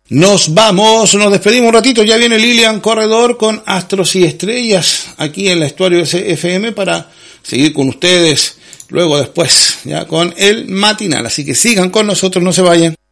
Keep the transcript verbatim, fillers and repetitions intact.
Nos vamos, nos despedimos un ratito, ya viene Lilian Corredor con Astros y Estrellas aquí en la Estuario F M para seguir con ustedes luego después ya con el matinal, así que sigan con nosotros, no se vayan.